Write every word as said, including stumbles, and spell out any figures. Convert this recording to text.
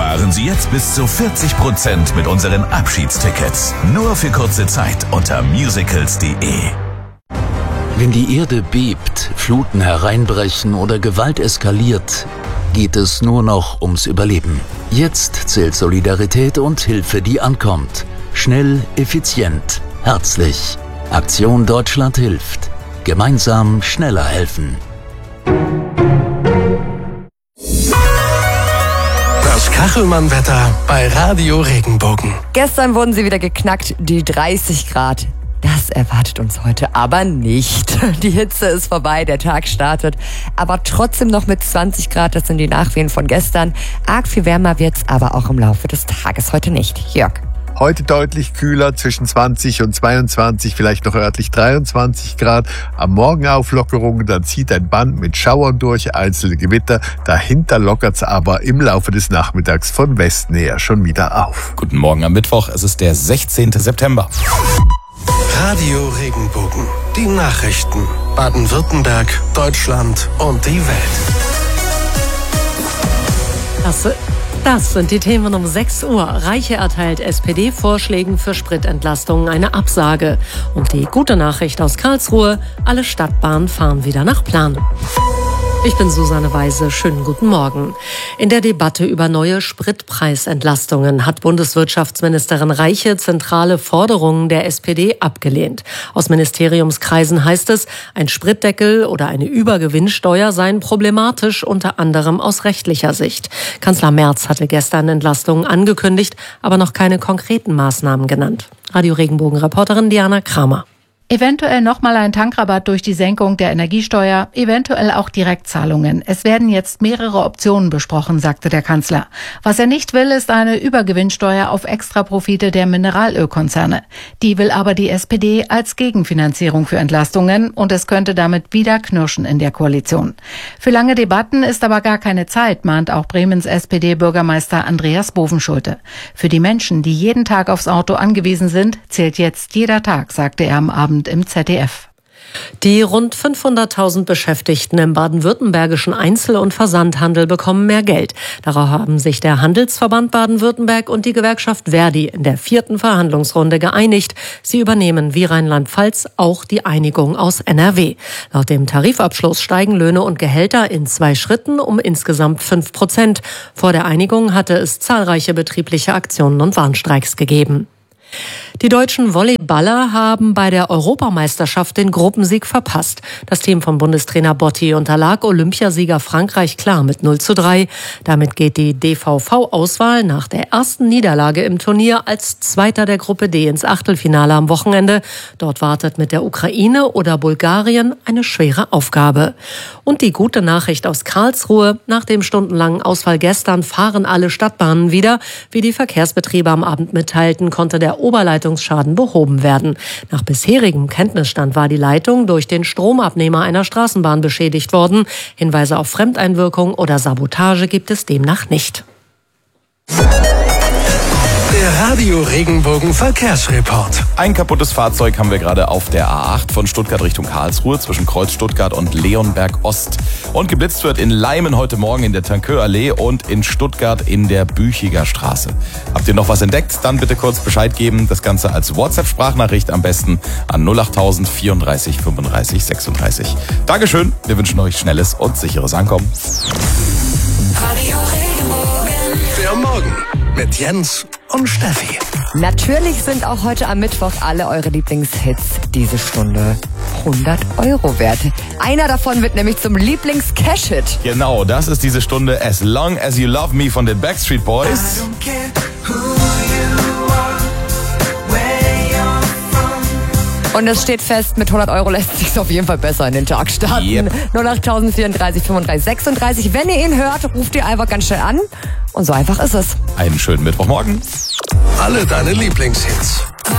Sparen Sie jetzt bis zu vierzig Prozent mit unseren Abschiedstickets. Nur für kurze Zeit unter musicals punkt de. Wenn die Erde bebt, Fluten hereinbrechen oder Gewalt eskaliert, geht es nur noch ums Überleben. Jetzt zählt Solidarität und Hilfe, die ankommt. Schnell, effizient, herzlich. Aktion Deutschland hilft. Gemeinsam schneller helfen. Das Kachelmann-Wetter bei Radio Regenbogen. Gestern wurden sie wieder geknackt, die dreißig Grad. Das erwartet uns heute aber nicht. Die Hitze ist vorbei, der Tag startet, aber trotzdem noch mit zwanzig Grad, das sind die Nachwehen von gestern. Arg viel wärmer wird's aber auch im Laufe des Tages heute nicht. Jörg. Heute deutlich kühler, zwischen zwanzig und zweiundzwanzig, vielleicht noch örtlich dreiundzwanzig Grad. Am Morgen Auflockerungen, dann zieht ein Band mit Schauern durch, einzelne Gewitter. Dahinter lockert's aber im Laufe des Nachmittags von Westen her schon wieder auf. Guten Morgen am Mittwoch, es ist der sechzehnten September. Radio Regenbogen. Die Nachrichten. Baden-Württemberg, Deutschland und die Welt. Das, das sind die Themen um sechs Uhr. Reiche erteilt S P D-Vorschlägen für Spritentlastung eine Absage. Und die gute Nachricht aus Karlsruhe, alle Stadtbahnen fahren wieder nach Plan. Ich bin Susanne Weise. Schönen guten Morgen. In der Debatte über neue Spritpreisentlastungen hat Bundeswirtschaftsministerin Reiche zentrale Forderungen der S P D abgelehnt. Aus Ministeriumskreisen heißt es, ein Spritdeckel oder eine Übergewinnsteuer seien problematisch, unter anderem aus rechtlicher Sicht. Kanzler Merz hatte gestern Entlastungen angekündigt, aber noch keine konkreten Maßnahmen genannt. Radio Regenbogen-Reporterin Diana Kramer. Eventuell nochmal ein Tankrabatt durch die Senkung der Energiesteuer, eventuell auch Direktzahlungen. Es werden jetzt mehrere Optionen besprochen, sagte der Kanzler. Was er nicht will, ist eine Übergewinnsteuer auf Extraprofite der Mineralölkonzerne. Die will aber die S P D als Gegenfinanzierung für Entlastungen und es könnte damit wieder knirschen in der Koalition. Für lange Debatten ist aber gar keine Zeit, mahnt auch Bremens S P D-Bürgermeister Andreas Bovenschulte. Für die Menschen, die jeden Tag aufs Auto angewiesen sind, zählt jetzt jeder Tag, sagte er am Abend im Z D F. Die rund fünfhunderttausend Beschäftigten im baden-württembergischen Einzel- und Versandhandel bekommen mehr Geld. Darauf haben sich der Handelsverband Baden-Württemberg und die Gewerkschaft Verdi in der vierten Verhandlungsrunde geeinigt. Sie übernehmen wie Rheinland-Pfalz auch die Einigung aus N R W. Laut dem Tarifabschluss steigen Löhne und Gehälter in zwei Schritten um insgesamt fünf Prozent. Vor der Einigung hatte es zahlreiche betriebliche Aktionen und Warnstreiks gegeben. Die deutschen Volleyballer haben bei der Europameisterschaft den Gruppensieg verpasst. Das Team von Bundestrainer Botti unterlag Olympiasieger Frankreich klar mit null zu drei. Damit geht die D V V-Auswahl nach der ersten Niederlage im Turnier als Zweiter der Gruppe D ins Achtelfinale am Wochenende. Dort wartet mit der Ukraine oder Bulgarien eine schwere Aufgabe. Und die gute Nachricht aus Karlsruhe: Nach dem stundenlangen Ausfall gestern fahren alle Stadtbahnen wieder. Wie die Verkehrsbetriebe am Abend mitteilten, konnte der Oberleitungsschaden behoben werden. Nach bisherigem Kenntnisstand war die Leitung durch den Stromabnehmer einer Straßenbahn beschädigt worden. Hinweise auf Fremdeinwirkung oder Sabotage gibt es demnach nicht. Der Radio Regenbogen Verkehrsreport. Ein kaputtes Fahrzeug haben wir gerade auf der A acht von Stuttgart Richtung Karlsruhe zwischen Kreuz Stuttgart und Leonberg Ost. Und geblitzt wird in Leimen heute Morgen in der Tanköallee und in Stuttgart in der Büchiger Straße. Habt ihr noch was entdeckt? Dann bitte kurz Bescheid geben. Das Ganze als WhatsApp-Sprachnachricht am besten an null acht null null vierunddreißig fünfunddreißig sechsunddreißig. Dankeschön. Wir wünschen euch schnelles und sicheres Ankommen. Radio Regenbogen. Der Morgen mit Jens und Steffi. Natürlich sind auch heute am Mittwoch alle eure Lieblingshits diese Stunde hundert Euro wert. Einer davon wird nämlich zum Lieblings-Cash-Hit. Genau, das ist diese Stunde As Long As You Love Me von den Backstreet Boys. Und es steht fest, mit hundert Euro lässt sich auf jeden Fall besser in den Tag starten. Yep. null acht null null vierunddreißig fünfunddreißig sechsunddreißig. Wenn ihr ihn hört, ruft ihr einfach ganz schnell an. Und so einfach ist es. Einen schönen Mittwochmorgen. Alle deine Lieblingshits.